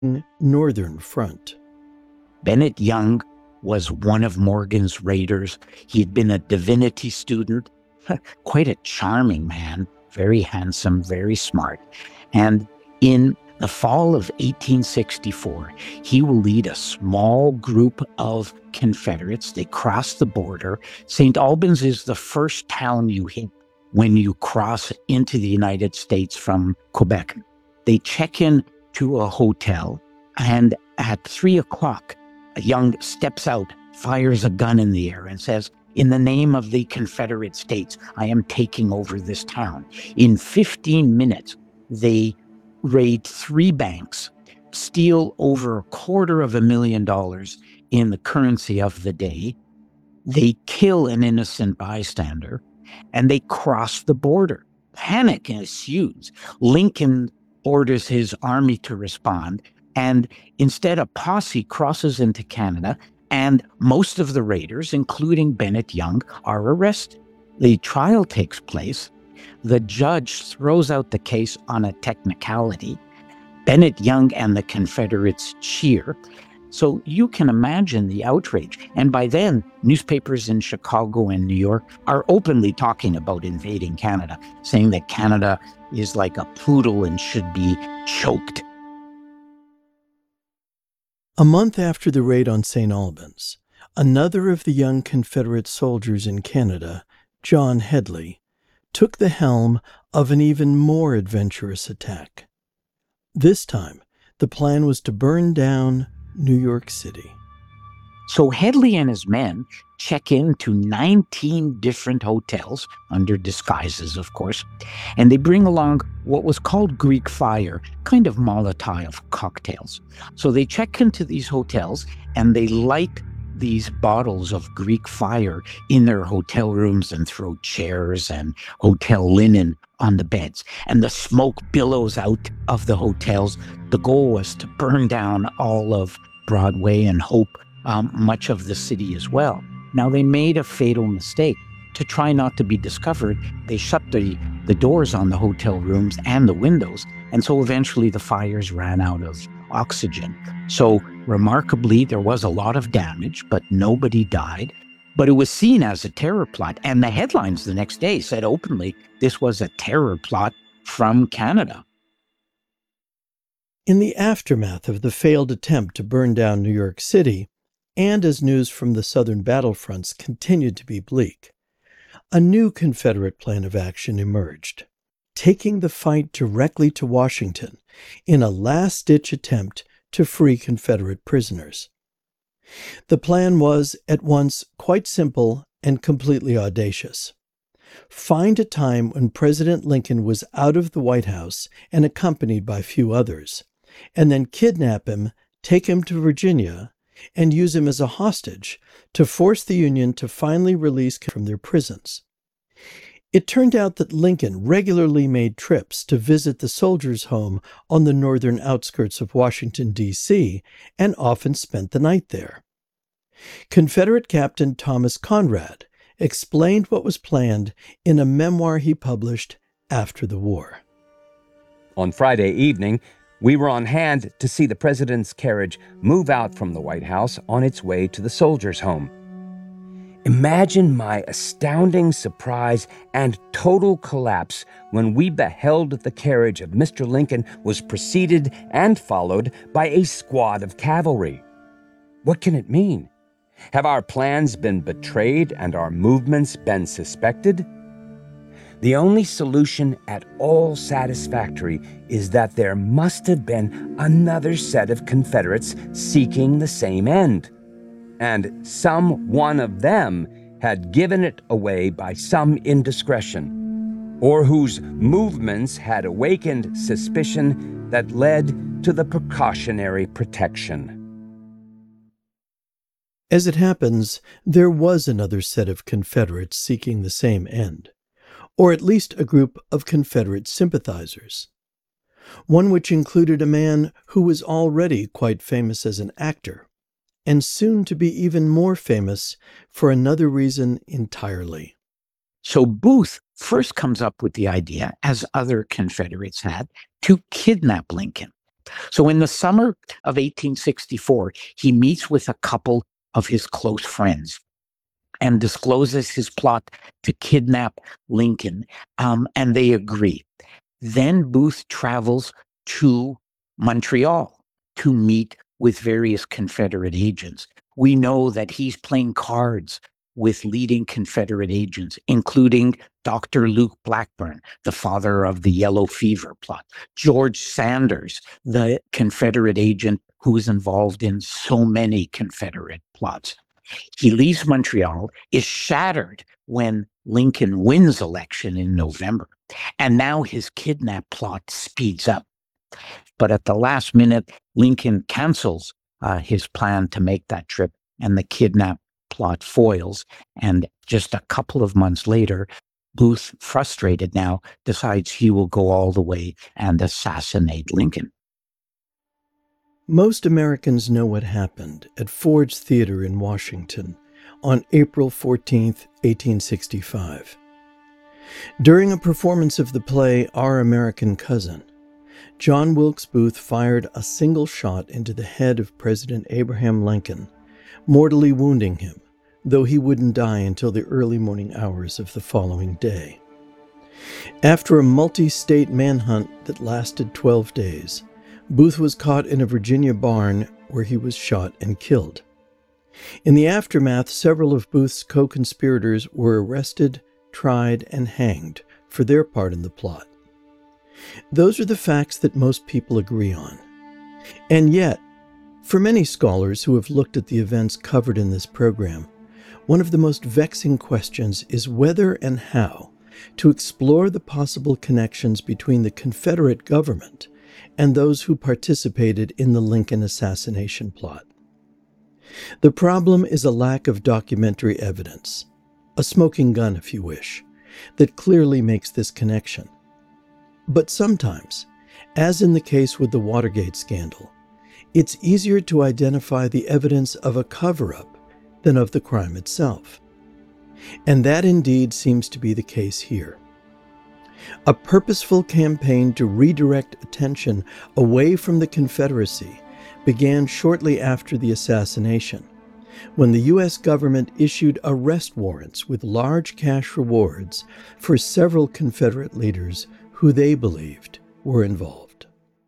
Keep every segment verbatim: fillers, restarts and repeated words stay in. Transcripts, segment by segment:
Northern Front. Bennett Young was one of Morgan's raiders. He had been a divinity student, quite a charming man, very handsome, very smart. And in the fall of eighteen sixty-four, he will lead a small group of Confederates. They cross the border. Saint Albans is the first town you hit when you cross into the United States from Quebec. They check in to a hotel, and at three o'clock, Young steps out, fires a gun in the air, and says, "In the name of the Confederate States, I am taking over this town." In fifteen minutes, they raid three banks, steal over a quarter of a million dollars in the currency of the day. They kill an innocent bystander, and they cross the border. Panic ensues. Lincoln orders his army to respond, and instead a posse crosses into Canada, and most of the raiders, including Bennett Young, are arrested. The trial takes place. The judge throws out the case on a technicality. Bennett Young and the Confederates cheer. So you can imagine the outrage. And by then, newspapers in Chicago and New York are openly talking about invading Canada, saying that Canada is like a poodle and should be choked. A month after the raid on Saint Albans, another of the young Confederate soldiers in Canada, John Headley, took the helm of an even more adventurous attack. This time, the plan was to burn down New York City. So Headley and his men check into nineteen different hotels, under disguises, of course, and they bring along what was called Greek fire, kind of Molotov cocktails. So they check into these hotels and they light these bottles of Greek fire in their hotel rooms and throw chairs and hotel linen on the beds. And the smoke billows out of the hotels. The goal was to burn down all of Broadway and Hope, um, much of the city as well. Now, they made a fatal mistake. To try not to be discovered, they shut the, the doors on the hotel rooms and the windows. And so eventually the fires ran out of oxygen. So remarkably, there was a lot of damage, but nobody died. But it was seen as a terror plot. And the headlines the next day said openly, this was a terror plot from Canada. In the aftermath of the failed attempt to burn down New York City, and as news from the southern battlefronts continued to be bleak, a new Confederate plan of action emerged, taking the fight directly to Washington in a last-ditch attempt to free Confederate prisoners. The plan was at once quite simple and completely audacious. Find a time when President Lincoln was out of the White House and accompanied by few others, and then kidnap him, take him to Virginia, and use him as a hostage to force the Union to finally release from their prisons. It turned out that Lincoln regularly made trips to visit the soldiers' home on the northern outskirts of Washington, D C, and often spent the night there. Confederate Captain Thomas Conrad explained what was planned in a memoir he published after the war. On Friday evening, we were on hand to see the president's carriage move out from the White House on its way to the soldiers' home. Imagine my astounding surprise and total collapse when we beheld the carriage of Mister Lincoln was preceded and followed by a squad of cavalry. What can it mean? Have our plans been betrayed and our movements been suspected? The only solution at all satisfactory is that there must have been another set of Confederates seeking the same end, and some one of them had given it away by some indiscretion, or whose movements had awakened suspicion that led to the precautionary protection. As it happens, there was another set of Confederates seeking the same end, or at least a group of Confederate sympathizers, one which included a man who was already quite famous as an actor, and soon to be even more famous for another reason entirely. So Booth first comes up with the idea, as other Confederates had, to kidnap Lincoln. So in the summer of eighteen sixty-four, he meets with a couple of his close friends and discloses his plot to kidnap Lincoln, um, and they agree. Then Booth travels to Montreal to meet with various Confederate agents. We know that he's playing cards with leading Confederate agents, including Doctor Luke Blackburn, the father of the Yellow Fever plot, George Sanders, the Confederate agent who was involved in so many Confederate plots. He leaves Montreal, is shattered when Lincoln wins election in November, and now his kidnap plot speeds up. But at the last minute, Lincoln cancels uh, his plan to make that trip, and the kidnap plot foils. And just a couple of months later, Booth, frustrated now, decides he will go all the way and assassinate Lincoln. Most Americans know what happened at Ford's Theater in Washington on April fourteenth, eighteen sixty-five. During a performance of the play Our American Cousin, John Wilkes Booth fired a single shot into the head of President Abraham Lincoln, mortally wounding him, though he wouldn't die until the early morning hours of the following day. After a multi-state manhunt that lasted twelve days, Booth was caught in a Virginia barn where he was shot and killed. In the aftermath, several of Booth's co-conspirators were arrested, tried, and hanged for their part in the plot. Those are the facts that most people agree on. And yet, for many scholars who have looked at the events covered in this program, one of the most vexing questions is whether and how to explore the possible connections between the Confederate government and those who participated in the Lincoln assassination plot. The problem is a lack of documentary evidence, a smoking gun if you wish, that clearly makes this connection. But sometimes, as in the case with the Watergate scandal, it's easier to identify the evidence of a cover-up than of the crime itself. And that indeed seems to be the case here. A purposeful campaign to redirect attention away from the Confederacy began shortly after the assassination, when the U S government issued arrest warrants with large cash rewards for several Confederate leaders who they believed were involved.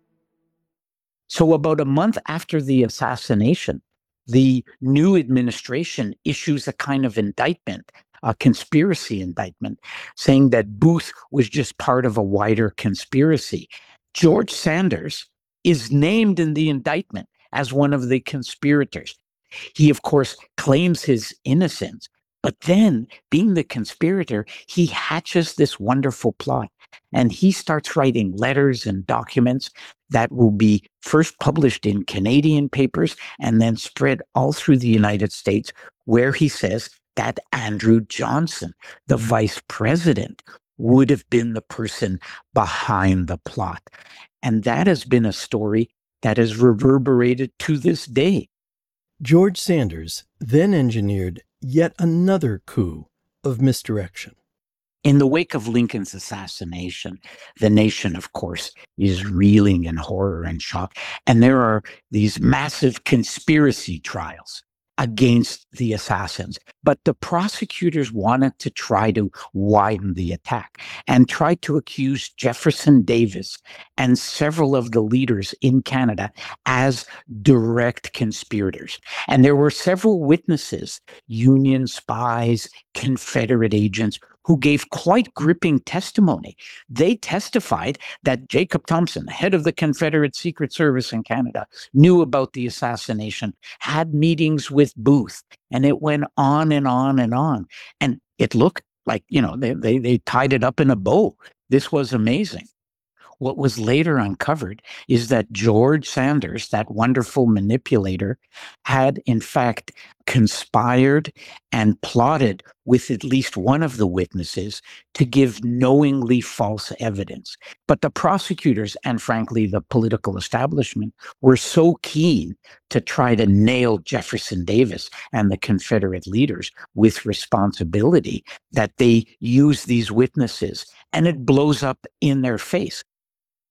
So about a month after the assassination, the new administration issues a kind of indictment, a conspiracy indictment, saying that Booth was just part of a wider conspiracy. George Sanders is named in the indictment as one of the conspirators. He, of course, claims his innocence, but then, being the conspirator, he hatches this wonderful plot, and he starts writing letters and documents that will be first published in Canadian papers and then spread all through the United States, where he says that Andrew Johnson, the vice president, would have been the person behind the plot. And that has been a story that has reverberated to this day. George Sanders then engineered yet another coup of misdirection. In the wake of Lincoln's assassination, the nation, of course, is reeling in horror and shock. And there are these massive conspiracy trials against the assassins. But the prosecutors wanted to try to widen the attack and tried to accuse Jefferson Davis and several of the leaders in Canada as direct conspirators. And there were several witnesses, Union spies, Confederate agents, who gave quite gripping testimony. They testified that Jacob Thompson, head of the Confederate Secret Service in Canada, knew about the assassination, had meetings with Booth, and it went on and on and on. And it looked like, you know, they, they, they tied it up in a bow. This was amazing. What was later uncovered is that George Sanders, that wonderful manipulator, had in fact conspired and plotted with at least one of the witnesses to give knowingly false evidence. But the prosecutors and frankly the political establishment were so keen to try to nail Jefferson Davis and the Confederate leaders with responsibility that they used these witnesses, and it blows up in their face.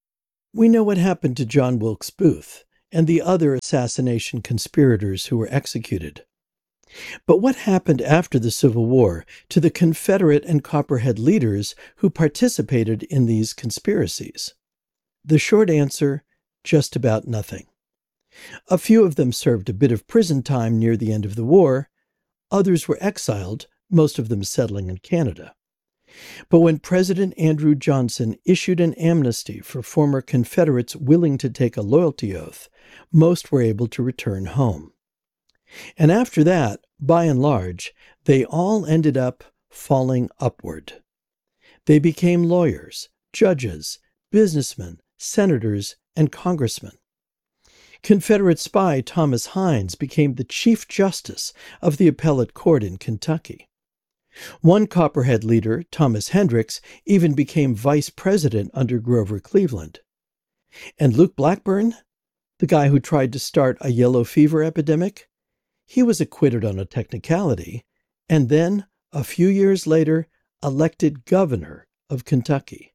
We know what happened to John Wilkes Booth and the other assassination conspirators who were executed. But what happened after the Civil War to the Confederate and Copperhead leaders who participated in these conspiracies? The short answer, just about nothing. A few of them served a bit of prison time near the end of the war. Others were exiled, most of them settling in Canada. But when President Andrew Johnson issued an amnesty for former Confederates willing to take a loyalty oath, most were able to return home. And after that, by and large, they all ended up falling upward. They became lawyers, judges, businessmen, senators, and congressmen. Confederate spy Thomas Hines became the Chief Justice of the Appellate Court in Kentucky. One Copperhead leader, Thomas Hendricks, even became vice president under Grover Cleveland. And Luke Blackburn, the guy who tried to start a yellow fever epidemic, he was acquitted on a technicality, and then, a few years later, elected governor of Kentucky.